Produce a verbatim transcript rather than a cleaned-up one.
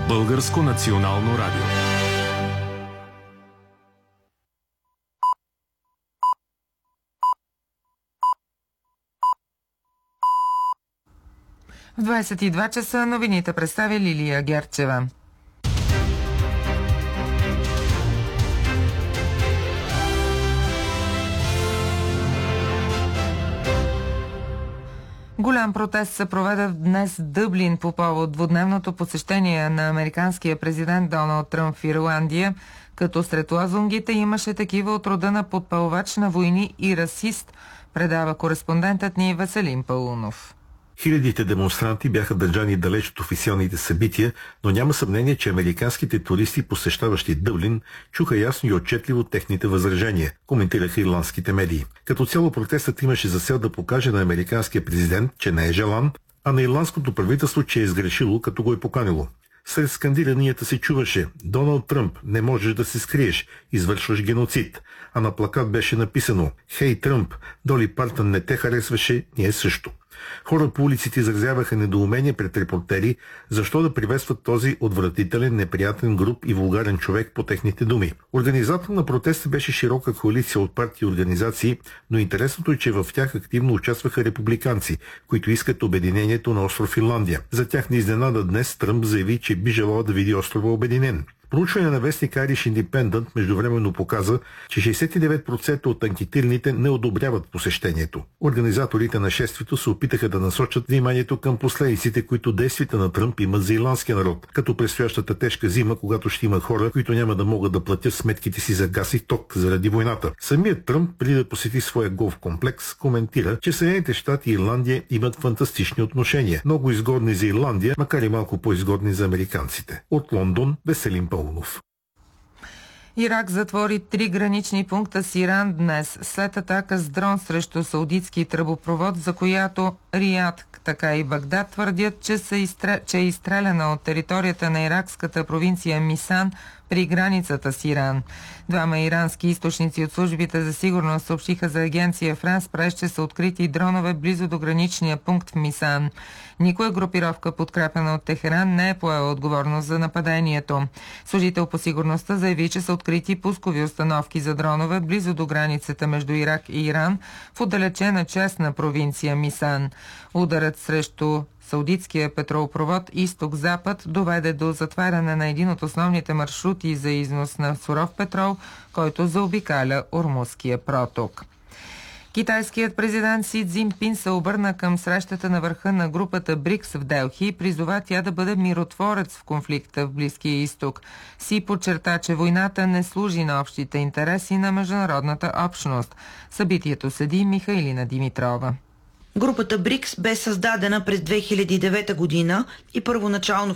Българско национално радио. В двадесет и два часа новините представя Лилия Герчева. Голям протест се проведе днес в Дъблин по повод двудневното посещение на американския президент Доналд Тръмп в Ирландия, като сред лозунгите имаше такива от рода на подпалвач на войни и расист, предава кореспондентът ни Веселин Паунов. Хилядите демонстранти бяха държани далеч от официалните събития, но няма съмнение, че американските туристи, посещаващи Дъблин, чуха ясно и отчетливо техните възражения, коментираха ирландските медии. Като цяло протестът имаше за цел да покаже на американския президент, че не е желан, а на ирландското правителство, че е изгрешило, като го е поканило. Сред скандиранията се чуваше: Доналд Тръмп, не можеш да се скриеш, извършваш геноцид. А на плакат беше написано: Хей, Тръмп, Доли Партън не те харесваше, ние също. Хора по улиците изразяваха недоумение пред репортери, защо да приветстват този отвратителен, неприятен, груб и вулгарен човек, по техните думи. Организатор на протеста беше широка коалиция от партии и организации, но интересното е, че в тях активно участваха републиканци, които искат обединението на остров Ирландия. За тях не изненада днес Тръмп заяви, че би желал да види острова обединен. Проучване на вестник Irish Independent междувременно показа, че шейсет и девет процента от анкетираните не одобряват посещението. Организаторите на шествието се опитаха да насочат вниманието към последиците, които действията на Тръмп имат за ирландския народ, като предстоящата тежка зима, когато ще има хора, които няма да могат да платят сметките си за газ и ток заради войната. Самият Тръмп, преди да посети своя голф комплекс, коментира, че Съединените щати и Ирландия имат фантастични отношения, много изгодни за Ирландия, макар и малко по-изгодни за американците. От Лондон, Веселин Паунов. Ирак затвори три гранични пункта с Иран днес, след атака с дрон срещу саудитски тръбопровод, за която Риад, така и Багдад твърдят, че, са изстрел... че е изстреляна от територията на иракската провинция Мисан при границата с Иран. Двама ирански източници от службите за сигурност съобщиха за агенция Франс Прес, че са открити дронове близо до граничния пункт в Мисан. Никоя групировка, подкрепена от Техеран, не е поела отговорност за нападението. Служител по сигурността заяви, че са открити пускови установки за дронове близо до границата между Ирак и Иран в отдалечена част на провинция Мисан. Ударът срещу саудитския петролопровод изток-запад доведе до затваряне на един от основните маршрути за износ на суров петрол, който заобикаля Ормузския проток. Китайският президент Си Цзинпин се обърна към срещата на върха на групата БРИКС в Делхи и призова тя да бъде миротворец в конфликта в Близкия изток. Си подчерта, че войната не служи на общите интереси на международната общност. Събитието следи Михайлина Димитрова. Групата БРИКС бе създадена през две хиляди и девета година и първоначално